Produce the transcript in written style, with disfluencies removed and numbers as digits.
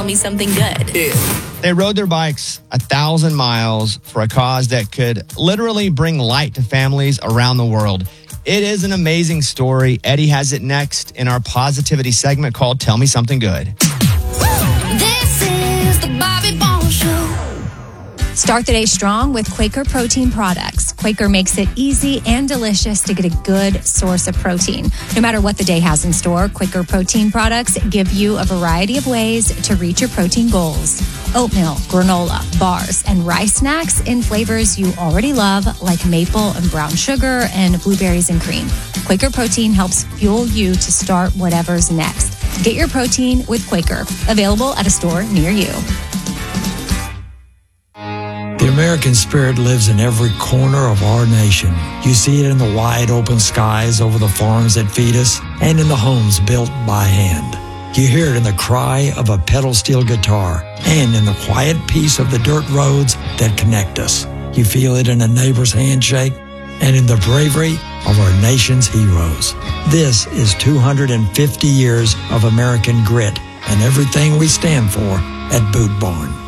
me something good. They rode their bikes 1,000 miles for a cause that could literally bring light to families around the world. It is an amazing story. Eddie has it next in our positivity segment called Tell Me Something Good. This is the Bobby Bones Show. Start the day strong with Quaker Protein products. Quaker makes it easy and delicious to get a good source of protein. No matter what the day has in store, Quaker Protein products give you a variety of ways to reach your protein goals. Oatmeal, granola, bars, and rice snacks in flavors you already love, like maple and brown sugar and blueberries and cream. Quaker Protein helps fuel you to start whatever's next. Get your protein with Quaker, available at a store near you. The American spirit lives in every corner of our nation. You see it in the wide open skies over the farms that feed us and in the homes built by hand. You hear it in the cry of a pedal steel guitar and in the quiet peace of the dirt roads that connect us. You feel it in a neighbor's handshake and in the bravery of our nation's heroes. This is 250 years of American grit and everything we stand for at Boot Barn.